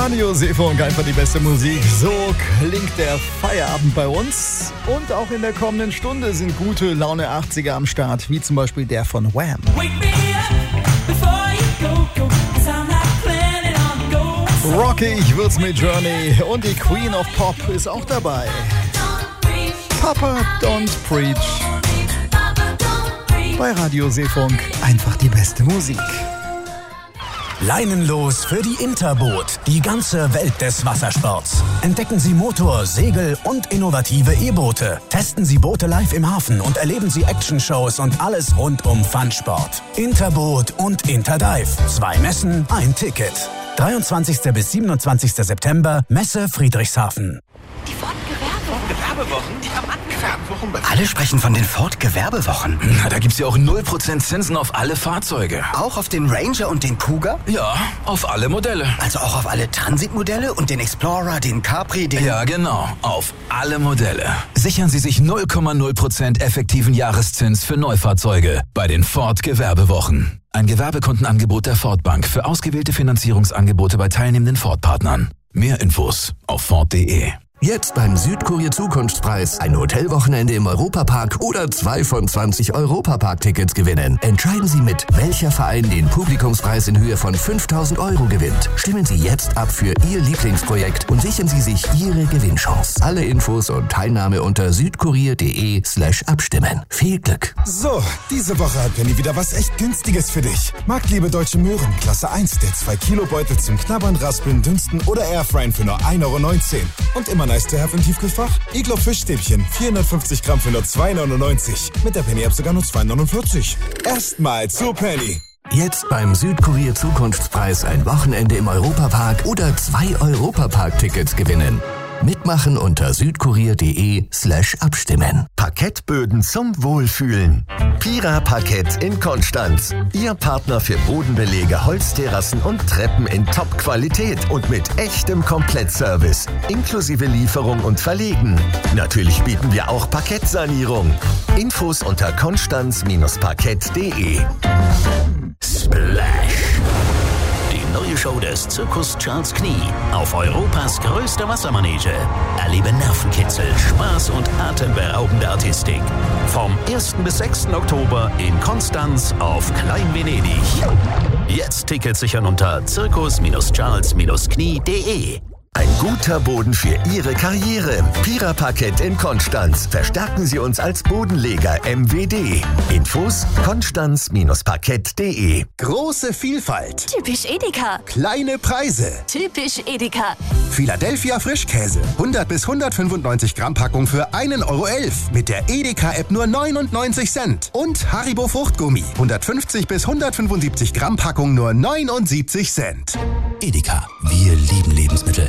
Radio Seefunk, einfach die beste Musik. So klingt der Feierabend bei uns. Und auch in der kommenden Stunde sind gute Laune 80er am Start, wie zum Beispiel der von Wham. Rockig wird's mit Journey und die Queen of Pop ist auch dabei. Papa Don't Preach. Bei Radio Seefunk einfach die beste Musik. Leinenlos für die Interboot, die ganze Welt des Wassersports. Entdecken Sie Motor-, Segel- und innovative E-Boote. Testen Sie Boote live im Hafen und erleben Sie Actionshows und alles rund um Funsport. Interboot und Interdive. 2 Messen, ein Ticket. 23. bis 27. September, Messe Friedrichshafen. Die Ford-Gewerbewochen? Ja, Mann, Gewerbewochen. Alle sprechen von den Ford-Gewerbewochen. Na, da gibt's ja auch 0% Zinsen auf alle Fahrzeuge. Auch auf den Ranger und den Cougar? Ja, auf alle Modelle. Also auch auf alle Transit-Modelle und den Explorer, den Capri, den... Ja, genau, auf alle Modelle. Sichern Sie sich 0,0% effektiven Jahreszins für Neufahrzeuge bei den Ford-Gewerbewochen. Ein Gewerbekundenangebot der Ford Bank für ausgewählte Finanzierungsangebote bei teilnehmenden Ford-Partnern. Mehr Infos auf Ford.de. Jetzt beim Südkurier Zukunftspreis ein Hotelwochenende im Europapark oder 2 von 20 Europapark-Tickets gewinnen. Entscheiden Sie mit, welcher Verein den Publikumspreis in Höhe von 5.000 € gewinnt. Stimmen Sie jetzt ab für Ihr Lieblingsprojekt und sichern Sie sich Ihre Gewinnchance. Alle Infos und Teilnahme unter südkurier.de/abstimmen. Viel Glück! So, diese Woche hat Penny wieder was echt Günstiges für dich. Marktliebe Deutsche Möhren, Klasse 1, der 2-Kilo-Beutel zum Knabbern, Raspeln, Dünsten oder Airfryen für nur 1,19 € Und immer nice to have im Tiefkühlfach? Iglo Fischstäbchen, 450 Gramm für nur 2,99 €. Mit der Penny-App sogar nur 2,49 €. Erstmal zu Penny. Jetzt beim Südkurier Zukunftspreis ein Wochenende im Europapark oder 2 Europapark-Tickets gewinnen. Mitmachen unter südkurier.de/abstimmen. Parkettböden zum Wohlfühlen. Pira Parkett in Konstanz. Ihr Partner für Bodenbelege, Holzterrassen und Treppen in Top-Qualität und mit echtem Komplettservice. Inklusive Lieferung und Verlegen. Natürlich bieten wir auch Parkettsanierung. Infos unter konstanz-parkett.de. Splash. Die neue Show des Zirkus Charles Knie auf Europas größter Wassermanege. Erlebe Nervenkitzel, Spaß und atemberaubende Artistik. Vom 1. bis 6. Oktober in Konstanz auf Klein-Venedig. Jetzt Tickets sichern unter zirkus-charles-knie.de. Ein guter Boden für Ihre Karriere. Pira Parkett in Konstanz. Verstärken Sie uns als Bodenleger MWD. Infos konstanz-parkett.de. Große Vielfalt. Typisch Edeka. Kleine Preise. Typisch Edeka. Philadelphia Frischkäse. 100 bis 195 Gramm Packung für 1,11 € Mit der Edeka-App nur 99 Cent. Und Haribo Fruchtgummi. 150 bis 175 Gramm Packung nur 79 Cent. Edeka. Wir lieben Lebensmittel.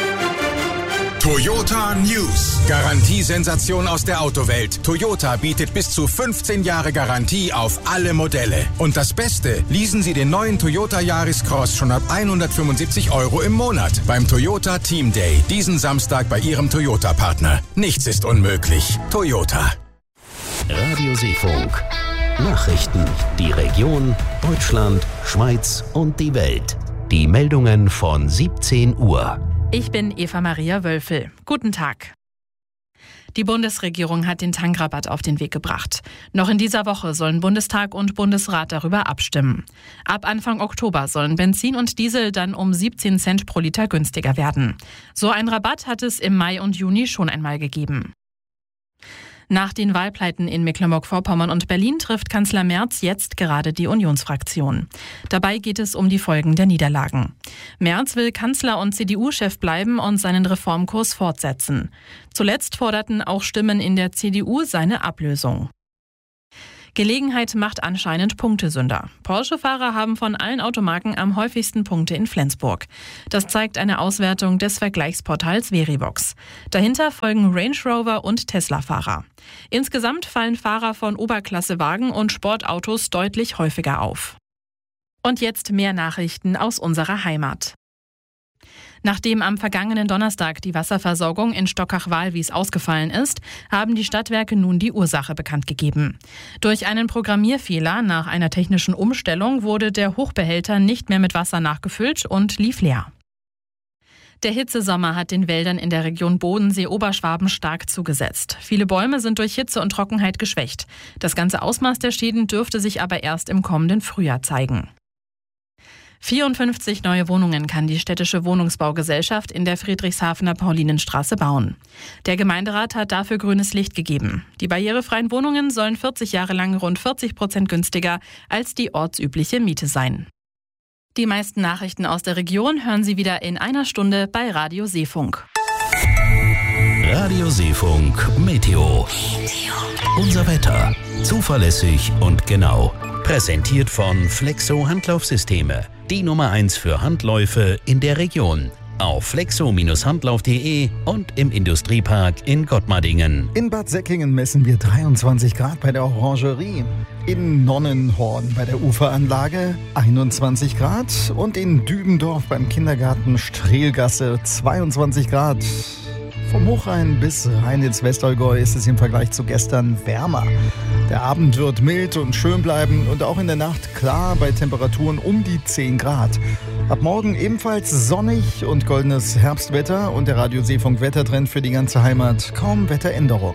Toyota News. Garantiesensation aus der Autowelt. Toyota bietet bis zu 15 Jahre Garantie auf alle Modelle. Und das Beste, leasen Sie den neuen Toyota Yaris Cross schon ab 175 € im Monat beim Toyota Team Day. Diesen Samstag bei Ihrem Toyota-Partner. Nichts ist unmöglich. Toyota. Radio Seefunk. Nachrichten. Die Region, Deutschland, Schweiz und die Welt. Die Meldungen von 17 Uhr. Ich bin Eva-Maria Wölfel. Guten Tag. Die Bundesregierung hat den Tankrabatt auf den Weg gebracht. Noch in dieser Woche sollen Bundestag und Bundesrat darüber abstimmen. Ab Anfang Oktober sollen Benzin und Diesel dann um 17 Cent pro Liter günstiger werden. So einen Rabatt hat es im Mai und Juni schon einmal gegeben. Nach den Wahlpleiten in Mecklenburg-Vorpommern und Berlin trifft Kanzler Merz jetzt gerade die Unionsfraktion. Dabei geht es um die Folgen der Niederlagen. Merz will Kanzler und CDU-Chef bleiben und seinen Reformkurs fortsetzen. Zuletzt forderten auch Stimmen in der CDU seine Ablösung. Gelegenheit macht anscheinend Punktesünder. Porsche-Fahrer haben von allen Automarken am häufigsten Punkte in Flensburg. Das zeigt eine Auswertung des Vergleichsportals Verivox. Dahinter folgen Range Rover und Tesla-Fahrer. Insgesamt fallen Fahrer von Oberklassewagen und Sportautos deutlich häufiger auf. Und jetzt mehr Nachrichten aus unserer Heimat. Nachdem am vergangenen Donnerstag die Wasserversorgung in Stockach-Walwies ausgefallen ist, haben die Stadtwerke nun die Ursache bekannt gegeben. Durch einen Programmierfehler nach einer technischen Umstellung wurde der Hochbehälter nicht mehr mit Wasser nachgefüllt und lief leer. Der Hitzesommer hat den Wäldern in der Region Bodensee-Oberschwaben stark zugesetzt. Viele Bäume sind durch Hitze und Trockenheit geschwächt. Das ganze Ausmaß der Schäden dürfte sich aber erst im kommenden Frühjahr zeigen. 54 neue Wohnungen kann die städtische Wohnungsbaugesellschaft in der Friedrichshafener Paulinenstraße bauen. Der Gemeinderat hat dafür grünes Licht gegeben. Die barrierefreien Wohnungen sollen 40 Jahre lang rund 40% günstiger als die ortsübliche Miete sein. Die meisten Nachrichten aus der Region hören Sie wieder in einer Stunde bei Radio Seefunk. Radio Seefunk Meteo. Unser Wetter. Zuverlässig und genau. Präsentiert von Flexo Handlaufsysteme. Die Nummer 1 für Handläufe in der Region. Auf flexo-handlauf.de und im Industriepark in Gottmardingen. In Bad Säckingen messen wir 23 Grad bei der Orangerie. In Nonnenhorn bei der Uferanlage 21 Grad. Und in Dübendorf beim Kindergarten Strehlgasse 22 Grad. Vom Hochrhein bis rein ins Westallgäu ist es im Vergleich zu gestern wärmer. Der Abend wird mild und schön bleiben und auch in der Nacht klar bei Temperaturen um die 10 Grad. Ab morgen ebenfalls sonnig und goldenes Herbstwetter und der Radio Seefunk Wettertrend für die ganze Heimat. Kaum Wetteränderung.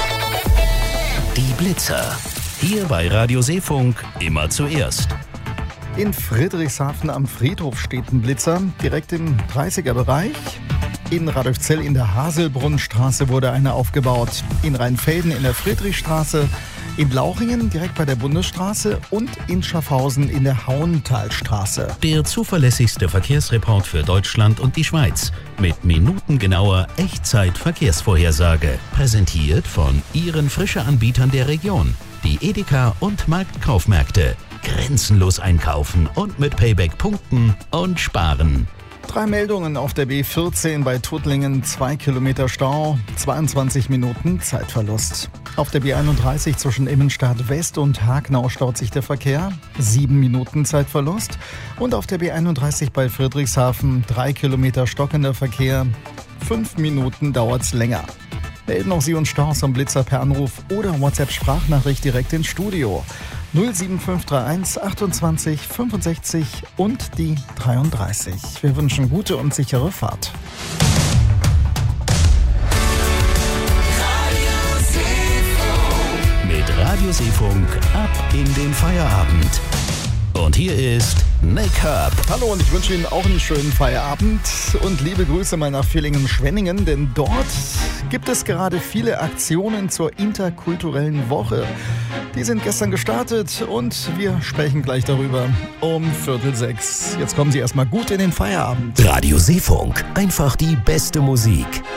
Die Blitzer. Hier bei Radio Seefunk immer zuerst. In Friedrichshafen am Friedhof steht ein Blitzer, direkt im 30er-Bereich. In Radolfzell in der Haselbrunnstraße wurde einer aufgebaut. In Rheinfelden in der Friedrichstraße, in Lauchingen direkt bei der Bundesstraße und in Schaffhausen in der Hauentalstraße. Der zuverlässigste Verkehrsreport für Deutschland und die Schweiz. Mit minutengenauer Echtzeit-Verkehrsvorhersage. Präsentiert von Ihren Frische-Anbietern der Region. Die Edeka und Marktkaufmärkte. Grenzenlos einkaufen und mit Payback punkten und sparen. 3 Meldungen auf der B14 bei Tuttlingen, 2 Kilometer Stau, 22 Minuten Zeitverlust. Auf der B31 zwischen Immenstadt West und Hagnau staut sich der Verkehr, 7 Minuten Zeitverlust. Und auf der B31 bei Friedrichshafen, 3 Kilometer stockender Verkehr, 5 Minuten dauert's länger. Melden auch Sie uns Staus am Blitzer per Anruf oder WhatsApp-Sprachnachricht direkt ins Studio. 07531 28 65 und die 33. Wir wünschen gute und sichere Fahrt. Mit Radio Seefunk ab in den Feierabend. Und hier ist Nick Herb. Hallo und ich wünsche Ihnen auch einen schönen Feierabend und liebe Grüße mal nach Villingen-Schwenningen, denn dort gibt es gerade viele Aktionen zur interkulturellen Woche. Die sind gestern gestartet und wir sprechen gleich darüber um 5:45. Jetzt kommen Sie erstmal gut in den Feierabend. Radio Seefunk, einfach die beste Musik.